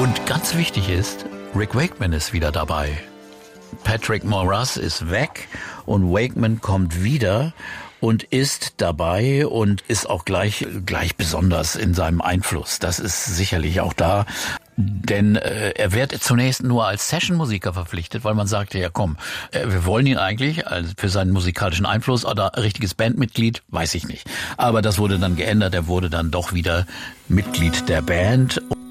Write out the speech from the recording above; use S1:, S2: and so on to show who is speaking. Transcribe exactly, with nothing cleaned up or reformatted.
S1: Und ganz wichtig ist, Rick Wakeman ist wieder dabei. Patrick Moraz ist weg und Wakeman kommt wieder und ist dabei und ist auch gleich gleich besonders in seinem Einfluss. Das ist sicherlich auch da. Denn äh, er wird zunächst nur als Session-Musiker verpflichtet, weil man sagte, ja komm, äh, wir wollen ihn eigentlich also für seinen musikalischen Einfluss oder richtiges Bandmitglied, weiß ich nicht. Aber das wurde dann geändert, er wurde dann doch wieder Mitglied der Band.